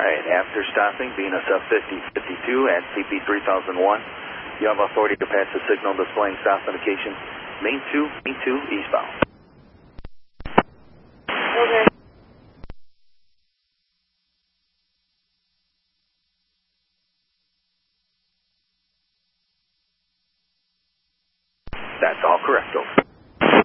Alright, after stopping, Venus F5052 at CP 3001, you have authority to pass the signal displaying stop indication, main 2 eastbound. Okay. That's all correct, over.